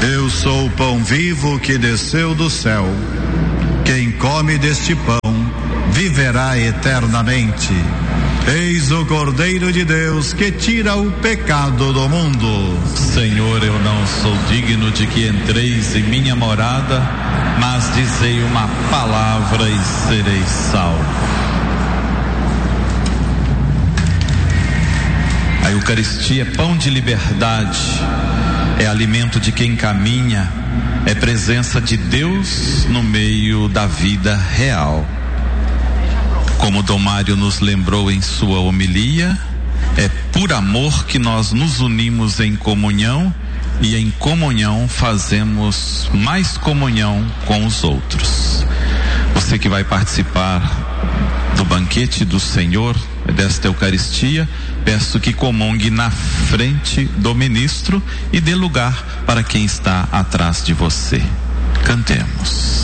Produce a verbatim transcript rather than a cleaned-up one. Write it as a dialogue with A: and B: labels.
A: Eu sou o pão vivo que desceu do céu. Quem come deste pão viverá eternamente. Eis o Cordeiro de Deus que tira o pecado do mundo.
B: Senhor, eu não sou digno de que entreis em minha morada, mas dizei uma palavra e serei salvo. A Eucaristia é pão de liberdade, é alimento de quem caminha, é presença de Deus no meio da vida real. Como Dom Mário nos lembrou em sua homilia, é por amor que nós nos unimos em comunhão e em comunhão fazemos mais comunhão com os outros. Você que vai participar do banquete do Senhor, desta Eucaristia, peço que comungue na frente do ministro e dê lugar para quem está atrás de você. Cantemos.